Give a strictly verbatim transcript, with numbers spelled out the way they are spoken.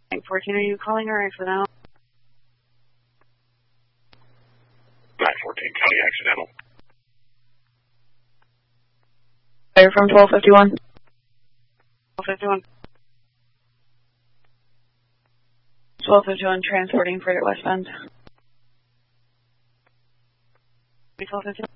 fourteen, are you calling or accidental? nine fourteen, County accidental. Fire from twelve fifty-one. twelve fifty-one. twelve fifty-one, transporting freight westbound. twelve fifty-one.